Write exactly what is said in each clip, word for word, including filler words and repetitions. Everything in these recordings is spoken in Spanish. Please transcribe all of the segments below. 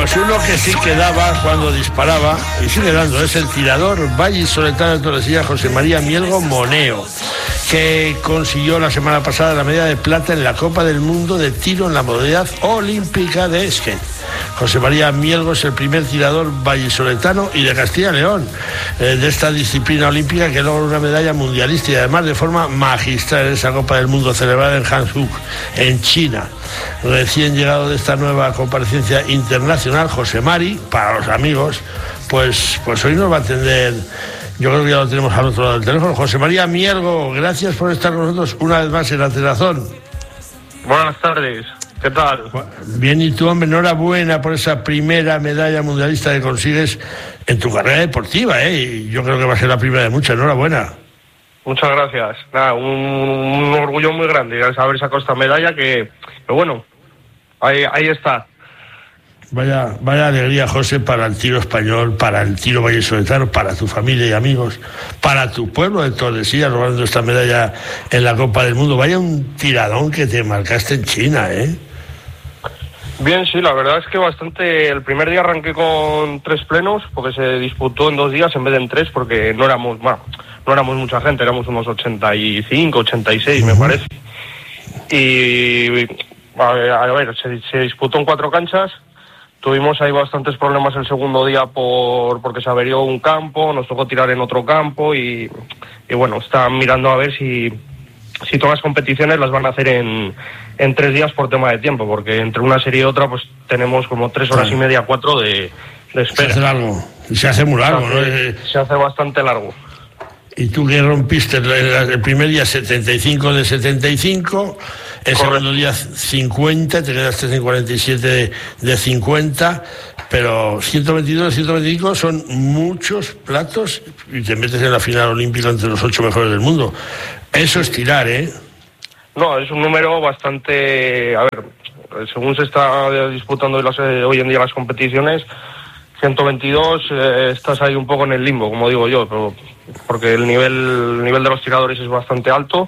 Pues uno que sí quedaba cuando disparaba, y sigue dando, es el tirador vallisoletano de Tordesillas, José María Mielgo Moneo, que consiguió la semana pasada la medalla de plata en la Copa del Mundo de tiro en la modalidad olímpica de skate. José María Mielgo es el primer tirador vallisoletano y de Castilla y León eh, de esta disciplina olímpica que logra una medalla mundialista y además de forma magistral en esa Copa del Mundo celebrada en Hangzhou, en China. Recién llegado de esta nueva comparecencia internacional, José Mari, para los amigos, pues, pues hoy nos va a atender. Yo creo que ya lo tenemos al otro lado del teléfono. José María Mielgo, gracias por estar con nosotros una vez más en Atenazón. Buenas tardes, ¿qué tal? Bien, y tú, hombre, enhorabuena por esa primera medalla mundialista que consigues en tu carrera deportiva, ¿eh? Y yo creo que va a ser la primera de muchas, enhorabuena. Muchas gracias. Nada, un, un orgullo muy grande al haber sacado esta medalla que, pero bueno, ahí, ahí está. Vaya, vaya alegría, José, para el tiro español, para el tiro vallisoletano, para tu familia y amigos, para tu pueblo de Tordesillas, logrando esta medalla en la Copa del Mundo. Vaya un tiradón que te marcaste en China, ¿eh? Bien, sí, la verdad es que bastante. El primer día arranqué con tres plenos, porque se disputó en dos días en vez de en tres, porque no éramos, bueno, no éramos mucha gente, éramos unos ochenta y cinco, ochenta y seis, uh-huh. me parece. Y, a ver, a ver se, se disputó en cuatro canchas. Tuvimos ahí bastantes problemas el segundo día por porque se averió un campo, nos tocó tirar en otro campo y, y bueno, están mirando a ver si, si todas las competiciones las van a hacer en, en tres días por tema de tiempo, porque entre una serie y otra pues tenemos como tres horas sí. y media, cuatro de, de espera. Se hace largo, se hace muy largo, se hace, ¿no? Se hace bastante largo. Y tú que rompiste el, el primer día setenta y cinco de setenta y cinco, el Correcto. Segundo día cincuenta, te quedaste en cuarenta y siete de, de cincuenta, pero ciento veintidós, ciento veinticinco son muchos platos y te metes en la final olímpica entre los ocho mejores del mundo. Eso es tirar, ¿eh? No, es un número bastante... A ver, según se está disputando hoy, las, hoy en día las competiciones, ciento veintidós, eh, estás ahí un poco en el limbo, como digo yo, pero, porque el nivel, el nivel de los tiradores es bastante alto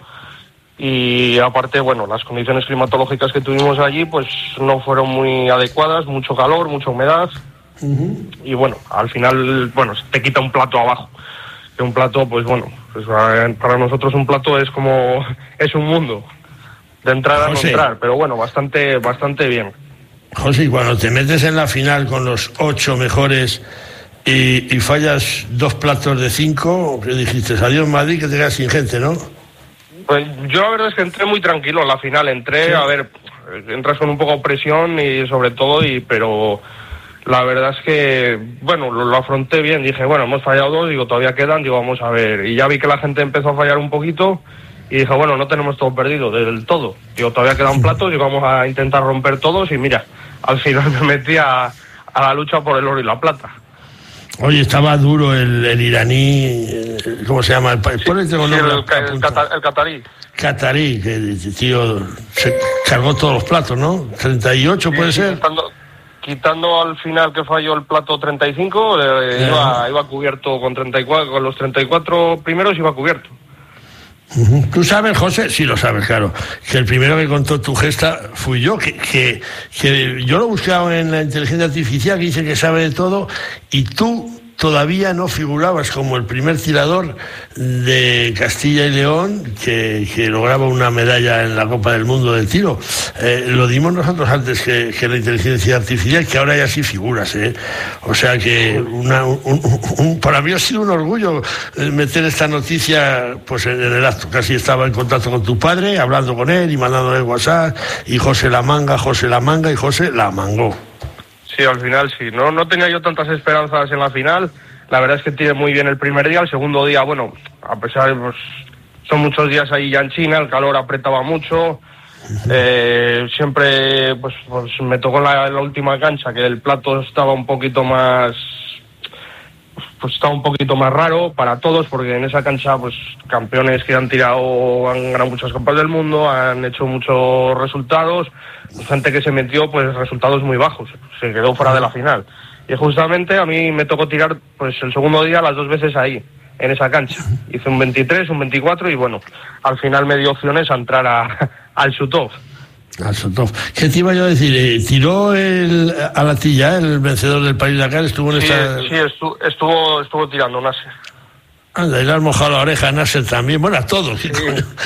y aparte, bueno, las condiciones climatológicas que tuvimos allí pues no fueron muy adecuadas, mucho calor, mucha humedad uh-huh. y bueno, al final, bueno, te quita un plato abajo, que un plato, pues bueno, pues para nosotros un plato es como, es un mundo, de entrar a no entrar, pero bueno, bastante, bastante bien. José, cuando te metes en la final con los ocho mejores y, y fallas dos platos de cinco, ¿qué dijiste? Adiós Madrid, que te quedas sin gente, ¿no? Pues yo la verdad es que entré muy tranquilo en la final, entré, sí. a ver, entras con un poco de presión y sobre todo, y pero la verdad es que, bueno, lo, lo afronté bien, dije, bueno, hemos fallado dos, digo, todavía quedan, digo, vamos a ver, y ya vi que la gente empezó a fallar un poquito, y dije, bueno, no tenemos todo perdido, del todo, digo, todavía quedan platos, digo, vamos a intentar romper todos, y mira, al final me metí a, a la lucha por el oro y la plata. Oye, estaba duro el, el iraní, ¿cómo se llama? El, sí, sí, el, el, el, cata, el catarí. Catarí, que tío se cargó todos los platos, ¿no? treinta y ocho sí, puede sí, ser. Quitando, quitando al final que falló el plato treinta y cinco, eh, iba, iba cubierto con treinta y cuatro, con los treinta y cuatro primeros iba cubierto. Uh-huh. Tú sabes, José, sí lo sabes, claro, que el primero que contó tu gesta fui yo, que, que, que yo lo he buscado en la inteligencia artificial, que dice que sabe de todo, y tú todavía no figurabas como el primer tirador de Castilla y León que, que lograba una medalla en la Copa del Mundo del tiro. Eh, lo dimos nosotros antes que, que la inteligencia artificial, que ahora ya sí figuras, ¿eh? O sea que una, un, un, un, para mí ha sido un orgullo meter esta noticia pues en, en el acto. Casi estaba en contacto con tu padre, hablando con él y mandándole WhatsApp, y José la manga, José la manga, y José la mangó. Sí, al final sí. No, no tenía yo tantas esperanzas en la final. La verdad es que tiré muy bien el primer día. El segundo día, bueno, a pesar de, pues, son muchos días ahí ya en China, el calor apretaba mucho. Eh, siempre, pues, pues me tocó en la, en la última cancha, que el plato estaba un poquito más, pues estaba un poquito más raro para todos, porque en esa cancha, pues, campeones que han tirado, han ganado muchas copas del mundo, han hecho muchos resultados. Gente que se metió, pues, resultados muy bajos, se quedó fuera de la final. Y justamente a mí me tocó tirar, pues, el segundo día las dos veces ahí, en esa cancha. Hice un veintitrés, un veinticuatro y, bueno, al final me dio opciones a entrar a, al shoot-off. Al Sotov. ¿Qué te iba yo a decir? Eh, ¿Tiró el, a la tilla el vencedor del París-Dakar? ¿Estuvo en sí, esta...? Sí, estuvo, estuvo, estuvo tirando Nasser. Anda, y le has mojado la oreja a Nasser también. Bueno, a todos. Sí.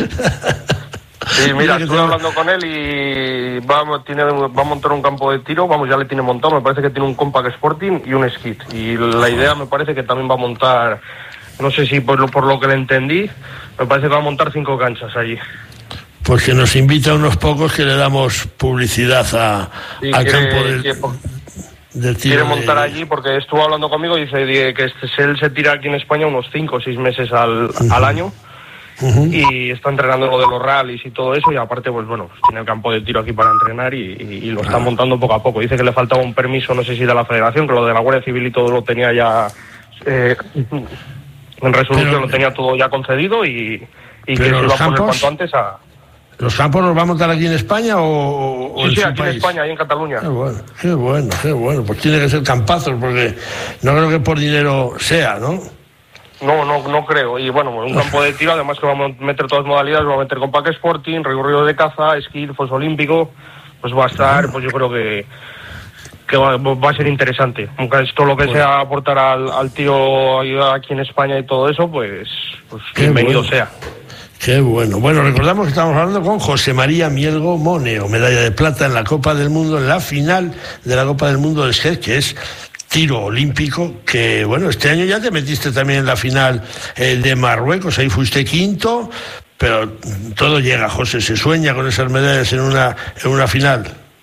Sí, mira, estuve hablando con él y va, tiene, va a montar un campo de tiro, vamos, ya le tiene montado, me parece que tiene un Compact Sporting y un Skid. Y la idea me parece que también va a montar, no sé si por lo, por lo que le entendí, me parece que va a montar cinco canchas allí. Pues que nos invita a unos pocos que le damos publicidad a, sí, al quiere, campo del, quiere, del tiro. Quiere montar de... allí porque estuvo hablando conmigo y dice que este, él se tira aquí en España unos cinco o seis meses al, uh-huh. al año. Uh-huh. Y está entrenando lo de los rallies y todo eso, y aparte pues bueno, pues tiene el campo de tiro aquí para entrenar y, y, y lo está ah. montando poco a poco. Dice que le faltaba un permiso, no sé si de la federación, que lo de la Guardia Civil y todo lo tenía ya eh, en resolución, pero, lo tenía todo ya concedido y, y que se iba a poner cuanto antes a... ¿Los campos los va a montar aquí en España o, o sí, en sí, su aquí país? en España, ahí en Cataluña. Qué bueno, qué bueno, qué bueno. Pues tiene que ser campazos porque no creo que por dinero sea, ¿no? No, no, no creo. Y bueno, un campo de tiro, además que vamos a meter todas las modalidades, vamos a meter Compact Sporting, recorrido de caza, esquí, foso olímpico, pues va a estar, pues yo creo que que va, va a ser interesante. Aunque esto lo que bueno. sea aportar al, al tiro aquí en España y todo eso, pues, pues bienvenido bueno. sea. Qué bueno. Bueno, recordamos que estamos hablando con José María Mielgo Moneo, medalla de plata en la Copa del Mundo, en la final de la Copa del Mundo de skate, que es tiro olímpico, que bueno, este año ya te metiste también en la final eh, de Marruecos, ahí fuiste quinto, pero todo llega, José, se sueña con esas medallas en una en una final.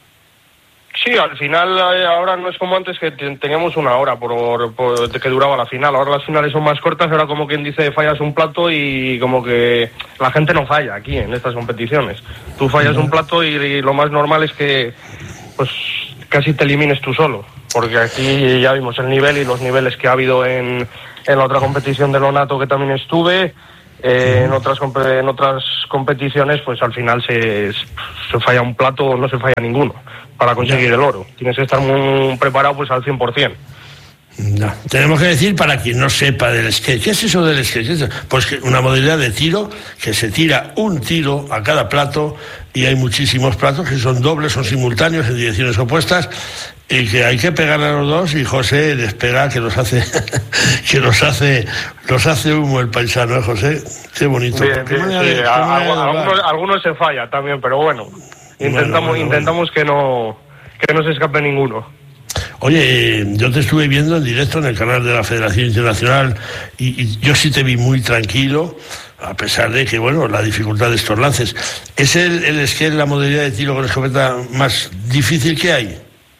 Sí, al final ahora no es como antes que teníamos una hora por, por que duraba la final, ahora las finales son más cortas, ahora como quien dice fallas un plato y como que la gente no falla aquí en estas competiciones, tú fallas un plato y, y lo más normal es que pues casi te elimines tú solo. Porque aquí ya vimos el nivel y los niveles que ha habido en, en la otra competición de Lonato que también estuve, eh, en otras en otras competiciones pues al final se, se falla un plato o no se falla ninguno para conseguir el oro. Tienes que estar muy preparado pues al cien por ciento. No. Tenemos que decir, para quien no sepa del skate, ¿qué es eso del skate? Pues que una modalidad de tiro que se tira un tiro a cada plato y hay muchísimos platos que son dobles, son simultáneos en direcciones opuestas y que hay que pegar a los dos y José despega que los hace que los hace los hace humo el paisano, ¿eh, José? Qué bonito. Bien, bien, sí. de, algunos, algunos se falla también, pero bueno, intentamos bueno, bueno, intentamos bueno. que no que no se escape ninguno. Oye, yo te estuve viendo en directo en el canal de la Federación Internacional y, y yo sí te vi muy tranquilo, a pesar de que, bueno, la dificultad de estos lances. ¿Es el, el skate la modalidad de tiro con escopeta más difícil que hay?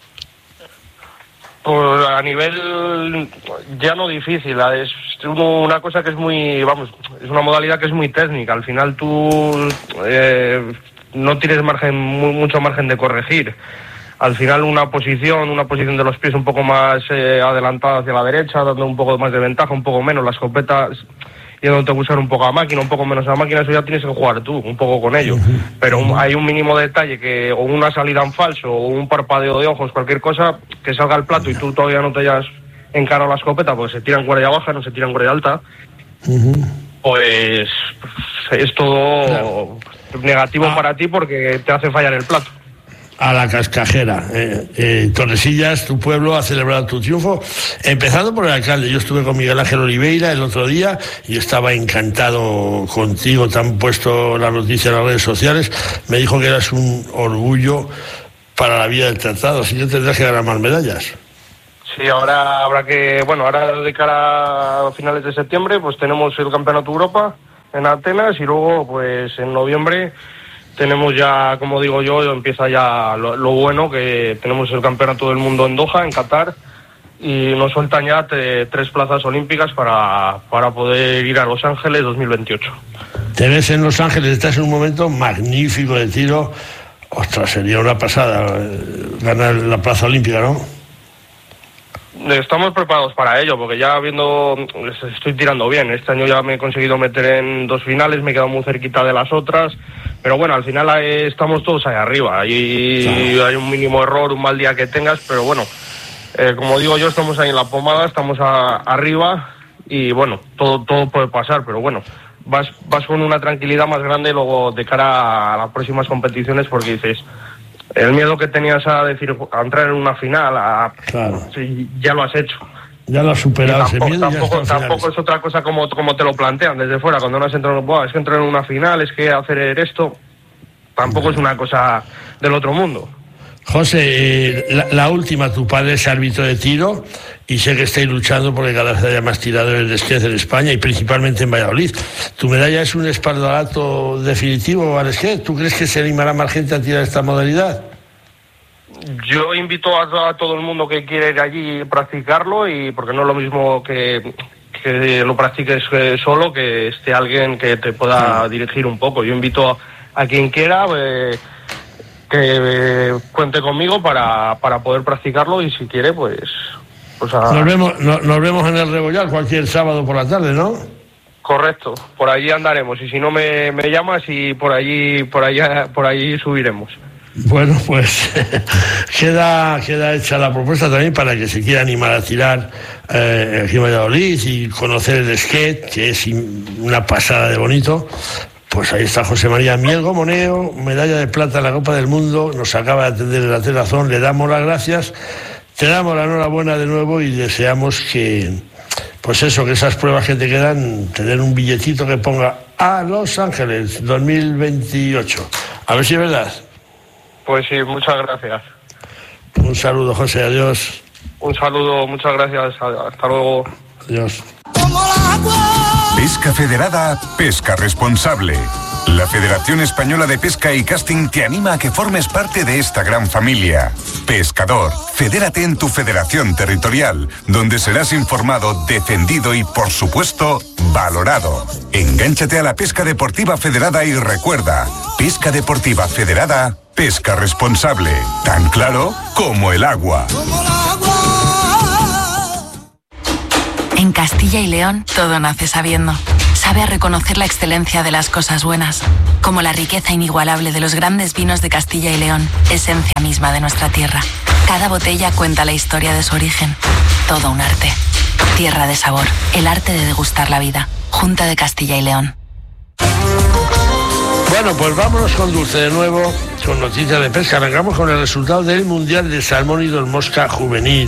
Pues a nivel ya no difícil, es una cosa que es muy, vamos, es una modalidad que es muy técnica. Al final tú eh, no tienes margen, mucho margen de corregir. Al final una posición, una posición de los pies un poco más eh, adelantada hacia la derecha, dando un poco más de ventaja, un poco menos, la escopeta yéndote a usar un poco a máquina, un poco menos a máquina, eso ya tienes que jugar tú, un poco con ello. Pero un, hay un mínimo detalle, que o una salida en falso, o un parpadeo de ojos, cualquier cosa, que salga al plato y tú todavía no te hayas encarado la escopeta, porque se tira en cuerda baja, no se tira en cuerda alta, uh-huh. pues es todo claro. negativo ah. para ti porque te hace fallar el plato. A la cascajera. Eh, eh, Tordesillas, tu pueblo, ha celebrado tu triunfo, empezando por el alcalde. Yo estuve con Miguel Ángel Oliveira el otro día y estaba encantado contigo. Te han puesto la noticia en las redes sociales. Me dijo que eras un orgullo para la vida del tratado, así que tendrás que ganar más medallas. Sí, ahora habrá que, bueno, ahora de cara a finales de septiembre, pues tenemos el Campeonato Europa en Atenas y luego, pues en noviembre tenemos ya, como digo yo, empieza ya lo, lo bueno, que tenemos el Campeonato del Mundo en Doha, en Qatar, y nos sueltan ya te, tres plazas olímpicas para, para poder ir a Los Ángeles dos mil veintiocho. Te ves en Los Ángeles, estás en un momento magnífico de tiro. Ostras, sería una pasada ganar la plaza olímpica, ¿no? Estamos preparados para ello, porque ya viendo, estoy tirando bien. Este año ya me he conseguido meter en dos finales, me he quedado muy cerquita de las otras, pero bueno, al final ahí estamos todos ahí arriba. Y claro. Hay un mínimo error, un mal día que tengas, pero bueno, eh, como digo yo, estamos ahí en la pomada, estamos a, arriba y bueno, todo todo puede pasar, pero bueno, vas, vas con una tranquilidad más grande luego de cara a las próximas competiciones, porque dices, el miedo que tenías a decir, a entrar en una final, a, claro. sí, ya lo has hecho. Ya lo has superado ese tampoco, miedo. Tampoco, ya tampoco es otra cosa como, como te lo plantean desde fuera, cuando no has entrado, Buah, es que entrar en una final, es que hacer esto, tampoco es una cosa del otro mundo. José, eh, la, la última, tu padre es árbitro de tiro y sé que estáis luchando porque cada vez haya más tiradores de esquí en España y principalmente en Valladolid. ¿Tu medalla es un espaldarato definitivo al esquí? ¿Tú crees que se animará más gente a tirar esta modalidad? Yo invito a, a todo el mundo que quiere ir allí y practicarlo, y porque no es lo mismo que, que lo practiques solo, que esté alguien que te pueda dirigir un poco. Yo invito a, a quien quiera eh, que eh, cuente conmigo para, para poder practicarlo, y si quiere, pues... pues a... nos, vemos, no, nos vemos en el Rebollar cualquier sábado por la tarde, ¿no? Correcto, por allí andaremos, y si no me, me llamas y por allí, por allá, por allí subiremos. Bueno, pues queda, queda hecha la propuesta también para que se quiera animar a tirar eh, aquí en Valladolid y conocer el skate, que es una pasada de bonito. Pues ahí está José María Mielgo Moneo, medalla de plata en la Copa del Mundo, nos acaba de atender en la telazón, le damos las gracias, te damos la enhorabuena de nuevo y deseamos que, pues eso, que esas pruebas que te quedan, tener un billetito que ponga a Los Ángeles dos mil veintiocho. A ver si es verdad. Pues sí, muchas gracias. Un saludo, José, adiós. Un saludo, muchas gracias, hasta luego. Adiós. Pesca Federada, pesca responsable. La Federación Española de Pesca y Casting te anima a que formes parte de esta gran familia. Pescador, fedérate en tu federación territorial, donde serás informado, defendido y, por supuesto, valorado. Engánchate a la pesca deportiva federada y recuerda, pesca deportiva federada, pesca responsable, tan claro como el agua. En Castilla y León, todo nace sabiendo. Sabe a reconocer la excelencia de las cosas buenas, como la riqueza inigualable de los grandes vinos de Castilla y León, esencia misma de nuestra tierra. Cada botella cuenta la historia de su origen. Todo un arte. Tierra de sabor, el arte de degustar la vida. Junta de Castilla y León. Bueno, pues vámonos con Dulce de nuevo, con noticias de pesca. Arrancamos con el resultado del Mundial de Salmón y Dos Mosca Juvenil.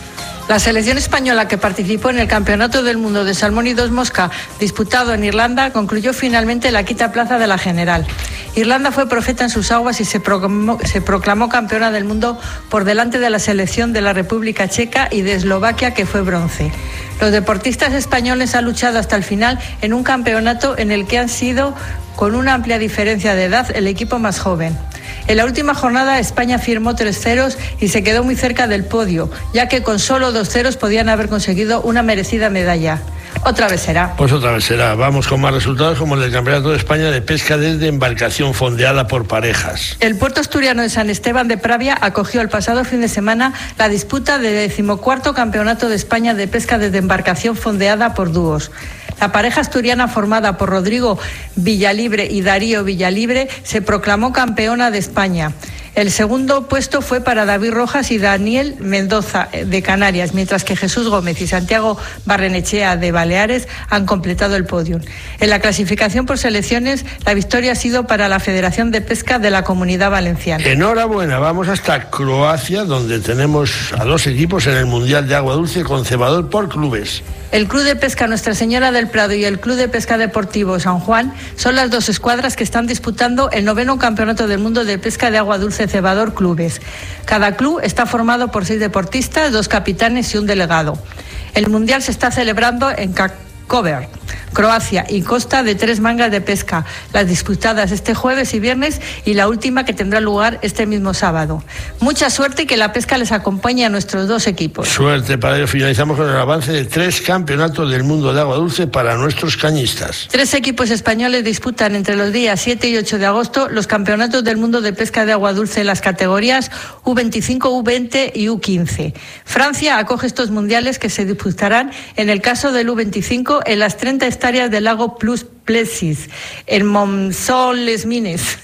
La selección española que participó en el Campeonato del Mundo de Salmón y Dos Mosca disputado en Irlanda concluyó finalmente la quinta plaza de la general. Irlanda fue profeta en sus aguas y se proclamó, se proclamó campeona del mundo por delante de la selección de la República Checa y de Eslovaquia, que fue bronce. Los deportistas españoles han luchado hasta el final en un campeonato en el que han sido, con una amplia diferencia de edad, el equipo más joven. En la última jornada España firmó tres ceros y se quedó muy cerca del podio, ya que con solo dos ceros podían haber conseguido una merecida medalla. Otra vez será. Pues otra vez será. Vamos con más resultados como el del Campeonato de España de Pesca desde embarcación fondeada por parejas. El puerto asturiano de San Esteban de Pravia acogió el pasado fin de semana la disputa del decimocuarto Campeonato de España de Pesca desde embarcación fondeada por dúos. La pareja asturiana formada por Rodrigo Villalibre y Darío Villalibre se proclamó campeona de España. El segundo puesto fue para David Rojas y Daniel Mendoza de Canarias, mientras que Jesús Gómez y Santiago Barrenechea de Baleares han completado el podio. En la clasificación por selecciones, la victoria ha sido para la Federación de Pesca de la Comunidad Valenciana. Enhorabuena, vamos hasta Croacia, donde tenemos a dos equipos en el Mundial de Agua Dulce con cebador por clubes. El Club de Pesca Nuestra Señora del Prado y el Club de Pesca Deportivo San Juan son las dos escuadras que están disputando el noveno Campeonato del Mundo de Pesca de Agua Dulce Cebador Clubes. Cada club está formado por seis deportistas, dos capitanes y un delegado. El Mundial se está celebrando en Koper, Croacia, y consta de tres mangas de pesca, las disputadas este jueves y viernes y la última que tendrá lugar este mismo sábado. Mucha suerte y que la pesca les acompañe a nuestros dos equipos. Suerte para ello. Finalizamos con el avance de tres campeonatos del mundo de agua dulce para nuestros cañistas. Tres equipos españoles disputan entre los días siete y ocho de agosto los campeonatos del mundo de pesca de agua dulce en las categorías U veinticinco, U veinte y U quince. Francia acoge estos mundiales que se disputarán, en el caso del U veinticinco, en las treinta hectáreas del lago Plus Plessis, en Monsol-les-Mines.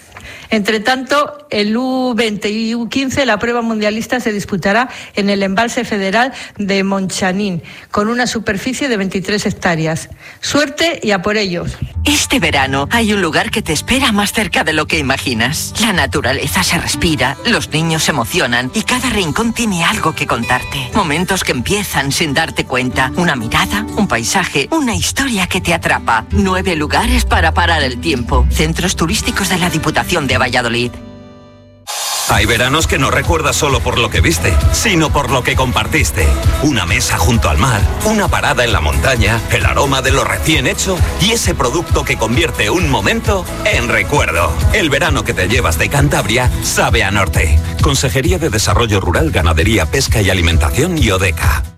Entre tanto, el U veinte y U quince, la prueba mundialista se disputará en el embalse federal de Monchanín, con una superficie de veintitrés hectáreas. Suerte y a por ellos. Este verano hay un lugar que te espera más cerca de lo que imaginas. La naturaleza se respira, los niños se emocionan y cada rincón tiene algo que contarte. Momentos que empiezan sin darte cuenta. Una mirada, un paisaje, una historia que te atrapa. Nueve lugares para parar el tiempo. Centros turísticos de la Diputación de Valladolid. Hay veranos que no recuerdas solo por lo que viste, sino por lo que compartiste. Una mesa junto al mar, una parada en la montaña, el aroma de lo recién hecho y ese producto que convierte un momento en recuerdo. El verano que te llevas de Cantabria sabe a norte. Consejería de Desarrollo Rural, Ganadería, Pesca y Alimentación y ODECA.